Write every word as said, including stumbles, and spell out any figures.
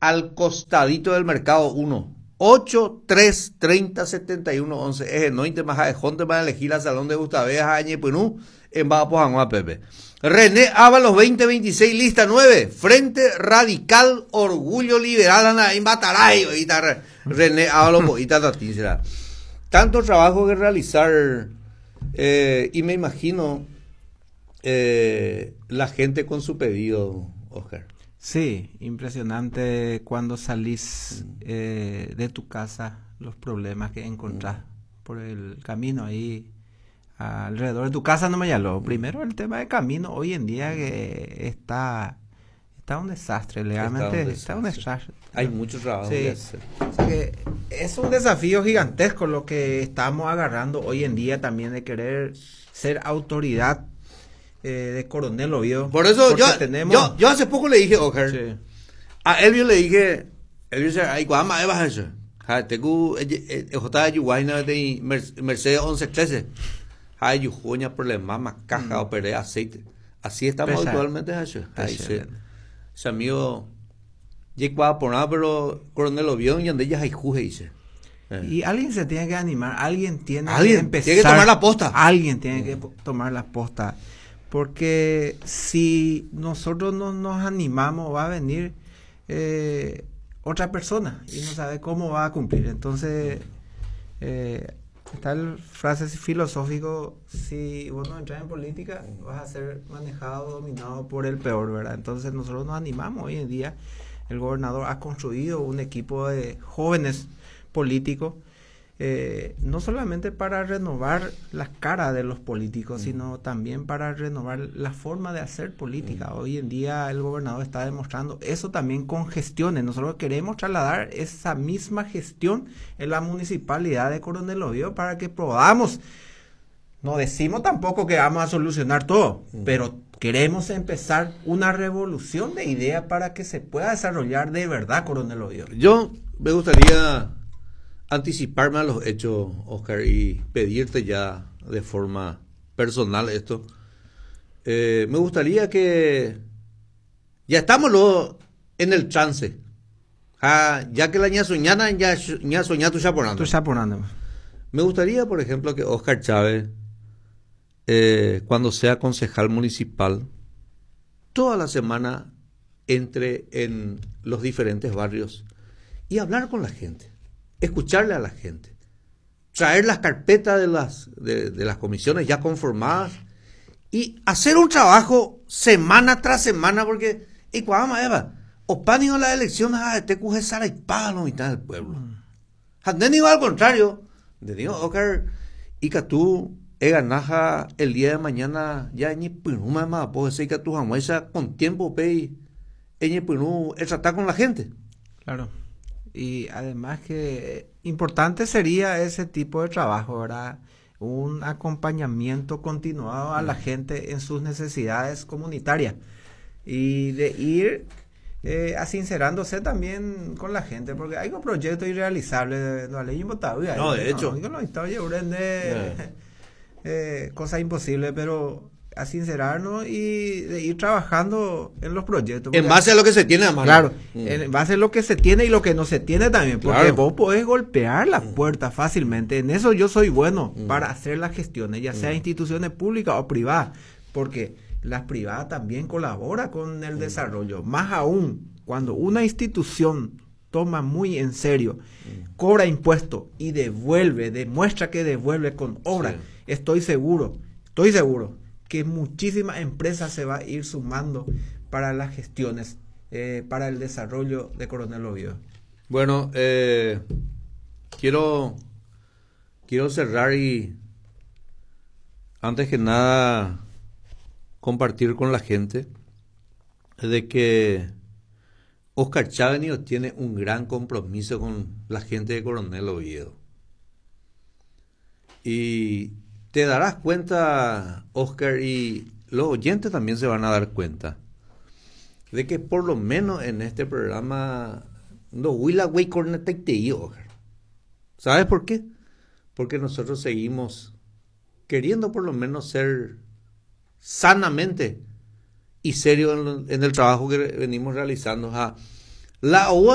al costadito del mercado uno. ocho tres treinta setenta y uno once. Es el nointe más de Jonte más elegir al salón de Gustaveas a Ñepunú en Bapojanguá Pepe. René Ábalos veinte veintiséis, lista nueve. Frente Radical, Orgullo Liberal, Ana en Bataray. René Ábalos, Boita Tatícera. Tanto trabajo que realizar, eh, y me imagino eh, la gente con su pedido, Oscar. Sí, impresionante cuando salís eh, de tu casa, los problemas que encontrás por el camino ahí alrededor de tu casa. No me llamó. Primero el tema de camino, hoy en día que está está un desastre, legalmente está un desastre. Está un desastre. Hay mucho trabajo sí. que hacer. O sea que es un desafío gigantesco lo que estamos agarrando hoy en día también de querer ser autoridad eh, de Coronel Oviedo. Por eso yo, tenemos... yo, yo hace poco le dije, Oscar, sí. a Elvio le dije, Elvio dice, ay, ¿cuándo más vas a hacer? Tengo, esta yuguaina de Mercedes once trece. Hay yujuña problema, más caja, operé aceite. Así estamos Pesa. actualmente, Hacho. Ahí se, se amigo, llegaba por nada, pero Coronel Oviedo y donde ella hay juje, dice. Eh. Y alguien se tiene que animar, alguien tiene ¿Alguien? que empezar. Tiene que tomar la posta. Alguien tiene que tomar la posta. Porque si nosotros no nos animamos, va a venir eh, otra persona y no sabe cómo va a cumplir. Entonces, eh, está el frase filosófico: si vos no entras en política, vas a ser manejado, dominado por el peor, ¿verdad? Entonces, nosotros nos animamos hoy en día. El gobernador ha construido un equipo de jóvenes políticos, eh, no solamente para renovar las caras de los políticos, mm. sino también para renovar la forma de hacer política. Mm. Hoy en día el gobernador está demostrando eso también con gestiones. Nosotros queremos trasladar esa misma gestión en la municipalidad de Coronel Oviedo para que podamos, no decimos tampoco que vamos a solucionar todo, mm. pero queremos empezar una revolución de ideas para que se pueda desarrollar de verdad Coronel Oviedo. Yo me gustaría anticiparme a los hechos, Oscar, y pedirte ya de forma personal esto. Eh, me gustaría que ya estamos luego en el trance. Ah, ya que la ña soñana ya ña soñá tu chaponando. Tu chaponando. Me gustaría, por ejemplo, que Oscar Chávez, eh, cuando sea concejal municipal, toda la semana entre en los diferentes barrios y hablar con la gente, escucharle a la gente, traer las carpetas de las, de, de las comisiones ya conformadas y hacer un trabajo semana tras semana, porque y cuando Eva o pánico las elecciones a te coge sala y paga la mitad del pueblo. Han digo al contrario, de digo, Oscar, y que tú e ganaja el día de mañana ya ni pinuma más, puede ser que tu jamuesa con tiempo pei en pinú es tratar con la gente. Claro. Y además que importante sería ese tipo de trabajo, ¿verdad? Un acompañamiento continuado a la gente en sus necesidades comunitarias y de ir eh, asincerándose también con la gente, porque hay un proyecto irrealizable de la ley imvotable. No, de hecho. No, eh, cosas imposibles, pero a sincerarnos y de ir trabajando en los proyectos. En base a lo que se tiene a mano. Claro, mm. en base a lo que se tiene y lo que no se tiene también, porque claro. vos podés golpear las puertas fácilmente. En eso yo soy bueno, mm. para hacer las gestiones, ya sea mm. instituciones públicas o privadas, porque las privadas también colaboran con el mm. desarrollo. Más aún, cuando una institución toma muy en serio, mm. cobra impuestos y devuelve, demuestra que devuelve con obra, sí. estoy seguro, estoy seguro que muchísimas empresas se va a ir sumando para las gestiones, eh, para el desarrollo de Coronel Oviedo. Bueno, eh, quiero quiero cerrar y antes que nada compartir con la gente de que Oscar Chávez tiene un gran compromiso con la gente de Coronel Oviedo. Y te darás cuenta, Oscar, y los oyentes también se van a dar cuenta, de que por lo menos en este programa no huila güey corneta y te digo, Oscar. ¿Sabes por qué? Porque nosotros seguimos queriendo por lo menos ser sanamente y serio en, en el trabajo que venimos realizando. A la